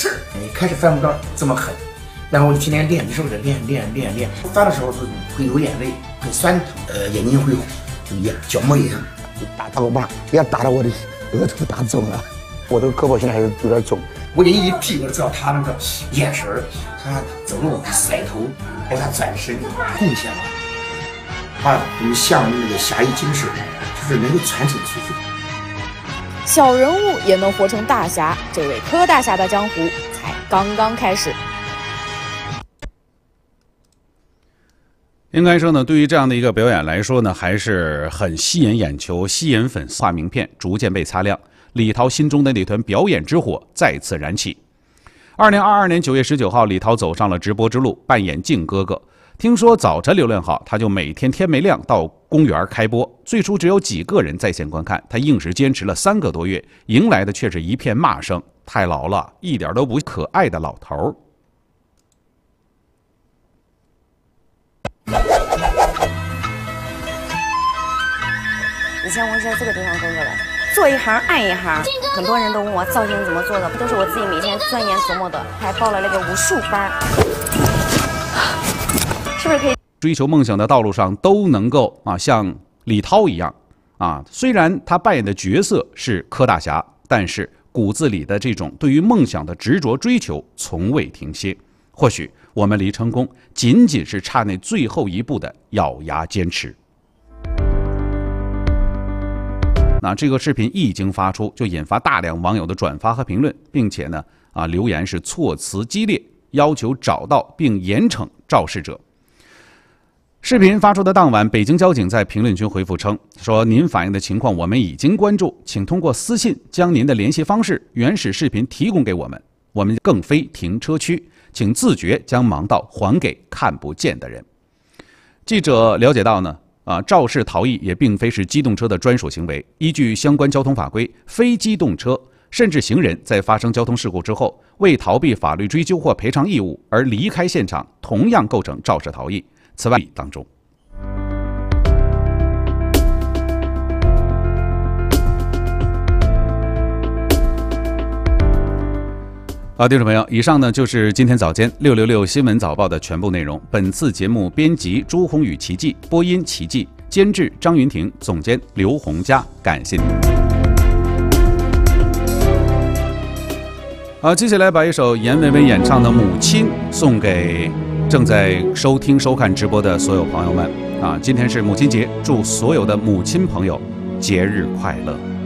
开始犯不着这么狠，然后我就天天练，你是不是练？翻的时候是会流眼泪，很酸疼，眼睛会角膜炎， 打大狗棒也打到我的额头打肿了，我的胳膊现在还有点肿。 我就一屁股知道他那个眼神，他走路、甩头，还有他转身，贡献了，把我们项目那个侠义精神，就是能够传承出去。 小人物也能活成大侠，这位柯大侠的江湖才刚刚开始。 应该说呢，对于这样的一个表演来说呢，还是很吸引眼球、吸引粉丝。画名片逐渐被擦亮，李涛心中的那团表演之火再次燃起。2022年9月19号，李涛走上了直播之路，扮演靖哥哥。听说早晨流量好，他就每天天没亮到公园开播。最初只有几个人在线观看，他硬是坚持了3个多月，迎来的却是一片骂声：太老了，一点都不可爱的老头。 以前我是在这个地方工作的，做一行爱一行。很多人都问我造型怎么做的，不都是我自己每天钻研琢磨的，还报了那个武术班，是不是可以？ 追求梦想的道路上都能够像李涛一样虽然他扮演的角色是柯大侠，但是骨子里的这种对于梦想的执着追求从未停歇。或许我们离成功仅仅是差那最后一步的咬牙坚持。那这个视频一经发出，就引发大量网友的转发和评论，并且呢留言是措辞激烈，要求找到并严惩肇事者。视频发出的当晚，北京交警在评论区回复称说：“您反映的情况我们已经关注，请通过私信将您的联系方式、原始视频提供给我们，我们更非停车区，请自觉将盲道还给看不见的人。”记者了解到呢，肇事逃逸也并非是机动车的专属行为。依据相关交通法规，非机动车甚至行人在发生交通事故之后，为逃避法律追究或赔偿义务而离开现场，同样构成肇事逃逸。此外当中，好，听众朋友，以上呢就是今天早间666新闻早报的全部内容。本次节目编辑朱红宇、奇迹，播音奇迹，监制张云婷，总监刘洪佳，感谢您。好，接下来把一首阎维维演唱的《母亲》送给正在收听收看直播的所有朋友们今天是母亲节，祝所有的母亲朋友节日快乐。